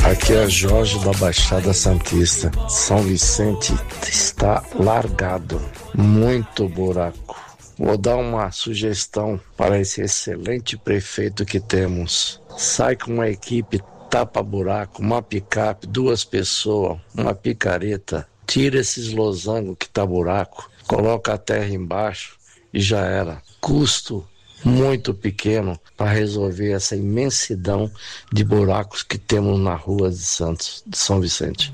Aqui é Jorge da Baixada Santista. São Vicente está largado, muito buraco. Vou dar uma sugestão para esse excelente prefeito que temos. Sai com uma equipe tapa-buraco, uma picape, 2 pessoas, uma picareta. Tira esses losangos que tá buraco, coloca a terra embaixo e já era. Custo muito pequeno para resolver essa imensidão de buracos que temos na rua de Santos, de São Vicente.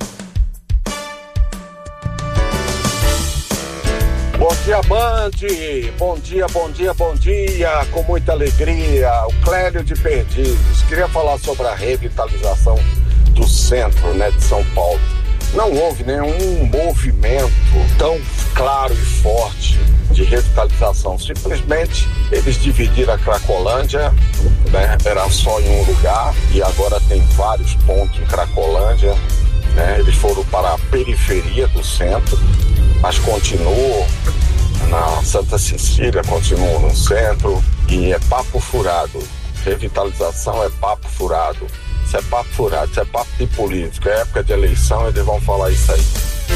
Bom dia, Band! Bom dia, bom dia, bom dia! Com muita alegria, o Clélio de Perdizes. Queria falar sobre a revitalização do centro, de São Paulo. Não houve nenhum movimento tão claro e forte de revitalização. Simplesmente eles dividiram a Cracolândia, era só em um lugar, e agora tem vários pontos em Cracolândia. Eles foram para a periferia do centro, mas continuam na Santa Cecília, continuam no centro, e é papo furado. Revitalização é papo furado. Isso é papo furado, isso é papo de político. É época de eleição, eles vão falar isso aí.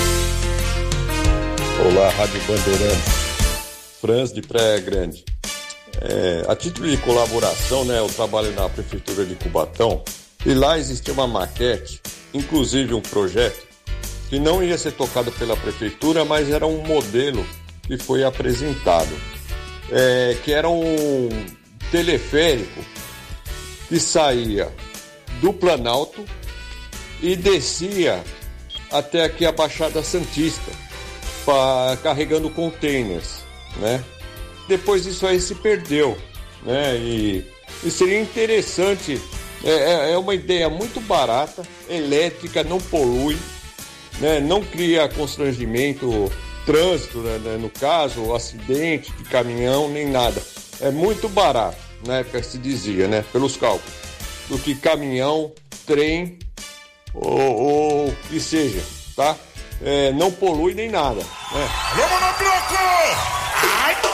Olá, Rádio Bandeirantes. Franz de Praia Grande. A título de colaboração, eu trabalho na Prefeitura de Cubatão, e lá existia uma maquete, inclusive um projeto, que não ia ser tocado pela Prefeitura, mas era um modelo que foi apresentado, que era um teleférico que saía do Planalto e descia até aqui a Baixada Santista, carregando containers, Depois isso aí se perdeu, E seria interessante, é uma ideia muito barata, elétrica, não polui, não cria constrangimento, trânsito, no caso, acidente de caminhão, nem nada. É muito barato, na época se dizia, pelos cálculos, do que caminhão, trem ou que seja, tá? Não polui nem nada. Vamos no bloco! Ai!